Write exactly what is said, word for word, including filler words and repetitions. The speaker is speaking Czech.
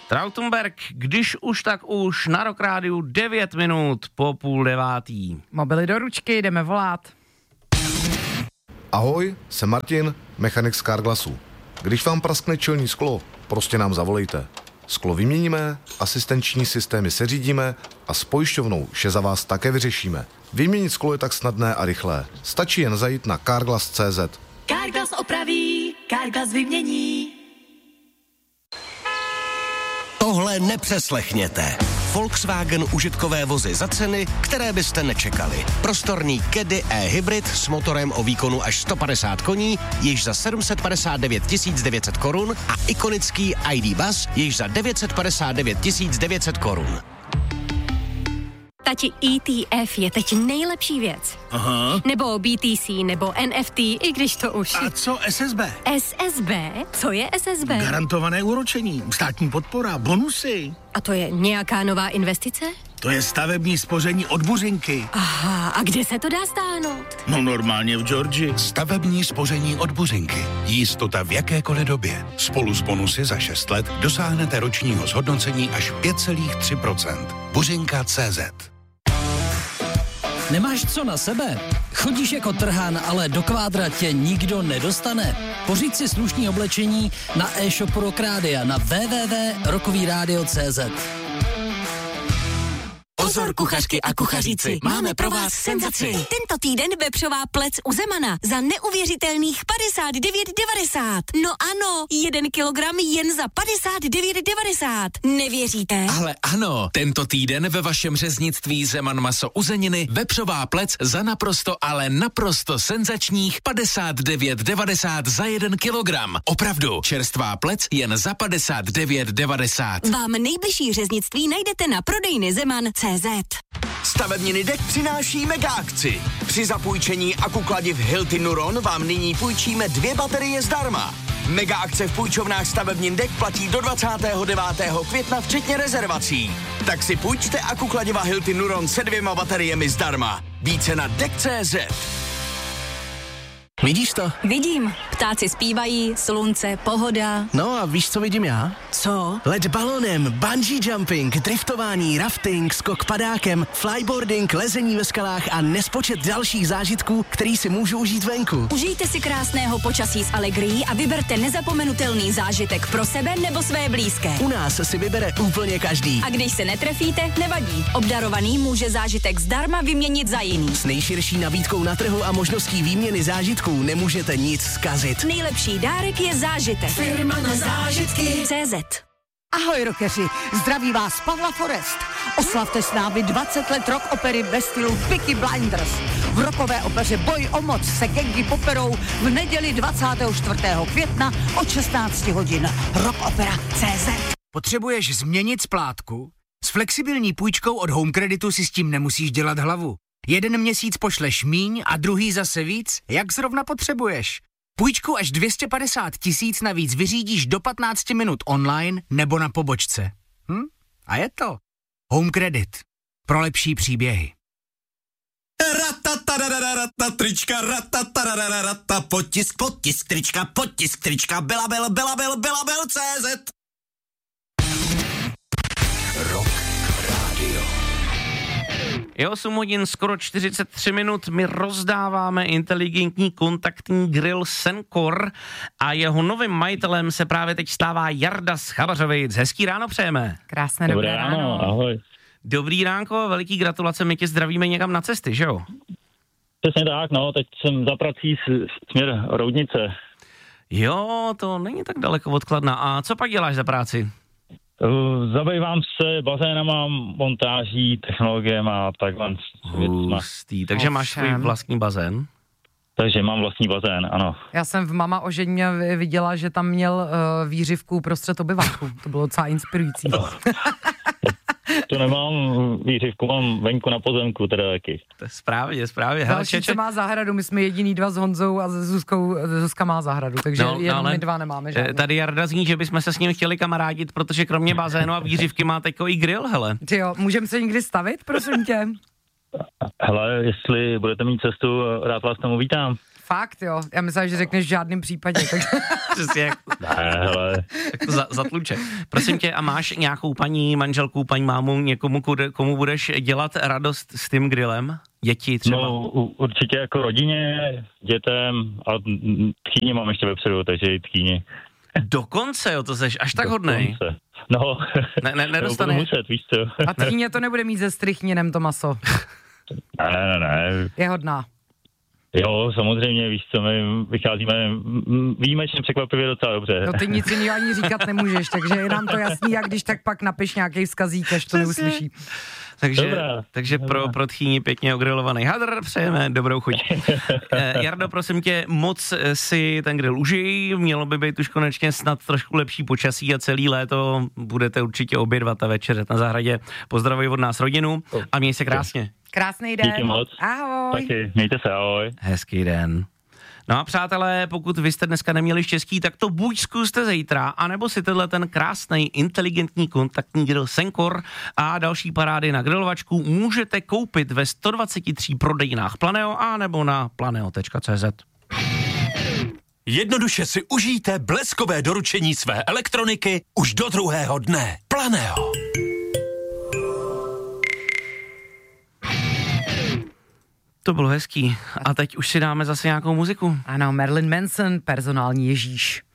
Trautenberg, když už tak už na Rock Rádiu devět minut po půl devátý. Mobily do ručky, jdeme volat. Ahoj, jsem Martin, mechanik z Carglassu. Když vám praskne čelní sklo, prostě nám zavolejte. Sklo vyměníme, asistenční systémy seřídíme a s pojišťovnou vše za vás také vyřešíme. Vyměnit sklo je tak snadné a rychlé. Stačí jen zajít na carglass tečka cé zet. Carglass opraví, Carglass vymění. Tohle nepřeslechněte. Volkswagen užitkové vozy za ceny, které byste nečekali. Prostorný Caddy e-hybrid s motorem o výkonu až sto padesát koní, již za sedm set padesát devět tisíc devět set korun a ikonický í dé Bus již za devět set padesát devět tisíc devět set korun. Tati, E T F je teď nejlepší věc. Aha. Nebo B T C, nebo N F T, i když to už... A co S S B? S S B? Co je S S B? Garantované úročení, státní podpora, bonusy. A to je nějaká nová investice? To je stavební spoření od Buřinky. Aha, a kde se to dá stáhnout? No normálně v Georgii. Stavební spoření od Buřinky. Jistota v jakékoliv době. Spolu s bonusy za šest let dosáhnete ročního zhodnocení až pět celá tři procenta. Buřinka tečka cé zet. Nemáš co na sebe? Chodíš jako trhan, ale do kvádra tě nikdo nedostane. Pořiď si slušný oblečení na e-shopu Rock Rádia na w w w tečka rockový rádio tečka cé zet. Pozor, kuchařky a kuchaříci, máme pro vás senzaci. Tento týden vepřová plec u Zemana za neuvěřitelných padesát devět devadesát. No ano, jeden kilogram jen za padesát devět devadesát. Nevěříte? Ale ano, tento týden ve vašem řeznictví Zeman maso uzeniny vepřová plec za naprosto, ale naprosto senzačních padesát devět devadesát za jeden kilogram. Opravdu, čerstvá plec jen za padesát devět devadesát. Vám nejbližší řeznictví najdete na prodejny Zeman tečka cé zet. Stavebniny Dek přináší mega akci. Při zapůjčení akukladiv Hilti Nuron vám nyní půjčíme dvě baterie zdarma. Mega akce v půjčovnách stavebnin Dek platí do dvacátého devátého května včetně rezervací. Tak si půjčte akukladiva Hilti Nuron se dvěma bateriemi zdarma. Více na dek tečka cé zet. Vidíš to? Vidím. Ptáci zpívají, slunce, pohoda. No a víš, co vidím já? Co? Let balonem, bungee jumping, driftování, rafting, skok padákem, flyboarding, lezení ve skalách a nespočet dalších zážitků, který si můžu užít venku. Užijte si krásného počasí s Allegrií a vyberte nezapomenutelný zážitek pro sebe nebo své blízké. U nás si vybere úplně každý. A když se netrefíte, nevadí. Obdarovaný může zážitek zdarma vyměnit za jiný. S nejširší nabídkou na trhu a možností výměny zážitků nemůžete nic zkazit. Nejlepší dárek je zážitek. Firma na zážitky. cé zet. Ahoj rockeři, zdraví vás Pavla Forest. Oslavte s námi dvacet let rock opery ve stylu Peaky Blinders. V rockové opeře Boj o moc se gangy poperou v neděli dvacátého čtvrtého května od šestnáct hodin. rockopera tečka cé zet. Potřebuješ změnit splátku? S flexibilní půjčkou od Home Creditu si s tím nemusíš dělat hlavu. Jeden měsíc pošleš míň a druhý zase víc, jak zrovna potřebuješ. Půjčku až dvě stě padesát tisíc navíc vyřídíš do patnáct minut online nebo na pobočce. Hm? A je to Home Credit. Pro lepší příběhy. Rata trička, rata potisk, potisk trička, potisk trička, belabel, belabel, belabel tečka cé zet. Rock Radio. Je osm hodin, skoro čtyřicet tři minut, my rozdáváme inteligentní kontaktní grill Sencor a jeho novým majitelem se právě teď stává Jarda z Chabařovic. Hezký ráno přejeme. Krásné dobré, dobré ráno. ráno. Ahoj. Dobrý ránko, veliký gratulace, my tě zdravíme někam na cesty, že jo? Přesně tak, no, teď jsem za prací směr Roudnice. Jo, to není tak daleko od Kladna. A co pak děláš za práci? Uh, zabývám se bazénama, montáží, technologiemi a takhle věcma. Hustý, takže máš svůj vlastní bazén? Takže mám vlastní bazén, ano. Já jsem v Mama o ženě viděla, že tam měl uh, výřivku prostřed obyváku. To bylo docela inspirující. To nemám výřivku, mám venku na pozemku teda taky. To je správně, správně. Další, co má zahradu, my jsme jediný dva s Honzou a s Zuzkou, Zuzka má zahradu, takže no, jenom no, my dva nemáme žádný. Tady Jarda zní, že bychom se s ním chtěli kamarádit, protože kromě bazénu a výřivky má takový grill, hele. Ty jo, můžeme se někdy stavit, prosím tě? Hele, jestli budete mít cestu, rád vás tam uvítám. Fakt jo, já myslím, že řekneš v žádném případě. Tak... Přesně jak... Ne, hele. Tak to za, zatluče. Prosím tě, a máš nějakou paní manželku, paní mámu, někomu, kude, komu budeš dělat radost s tím grillem? Děti třeba? No určitě jako rodině, dětem a tchýni mám ještě vepředu, takže i tchýni. Dokonce, jo, to seš až tak hodnej. No, ne, ne, nedostane. muset, víš co. A tchýně to nebude mít ze strychninem to maso. Ne, ne, ne. Je hodná. Jo, samozřejmě, víš co, my vycházíme výjimečně překvapivě docela dobře. No ty nic jiného ani říkat nemůžeš, takže je nám to jasný, a když tak pak napiš nějaký vzkazík, až to neuslyší. Takže, dobrá, takže dobrá. pro, pro tchýni pěkně ogrilovaný hadr přejeme dobrou chuť. eh, Jardo, prosím tě, moc si ten grill užij, mělo by být už konečně snad trošku lepší počasí a celý léto budete určitě obědvat a večeřet na zahradě. Pozdravuji od nás rodinu a měj se krásně. Krásný den. Díky moc. Ahoj. Taky, mějte se, ahoj. Hezký den. No a přátelé, pokud vy jste dneska neměli štěstí, tak to buď zkuste zítra, anebo si tenhle ten krásný, inteligentní kontaktní grill Senkor a další parády na grilovačku můžete koupit ve sto dvacet tři prodejnách Planeo a nebo na planeo tečka cé zet. Jednoduše si užijte bleskové doručení své elektroniky už do druhého dne. Planeo. To bylo hezký. A teď už si dáme zase nějakou muziku. Ano, Marilyn Manson, personální Ježíš.